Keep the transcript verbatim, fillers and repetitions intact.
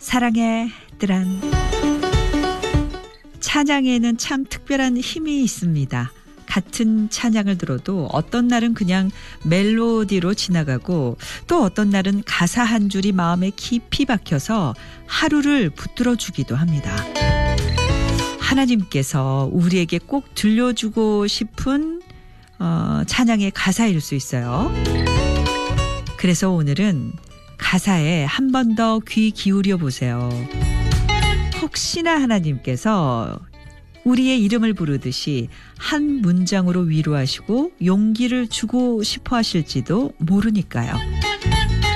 사랑해 뜨란. 찬양에는 참 특별한 힘이 있습니다. 같은 찬양을 들어도 어떤 날은 그냥 멜로디로 지나가고 또 어떤 날은 가사 한 줄이 마음에 깊이 박혀서 하루를 붙들어 주기도 합니다. 하나님께서 우리에게 꼭 들려주고 싶은 어, 찬양의 가사일 수 있어요. 그래서 오늘은 가사에 한 번 더 귀 기울여 보세요. 혹시나 하나님께서 우리의 이름을 부르듯이 한 문장으로 위로하시고 용기를 주고 싶어 하실지도 모르니까요.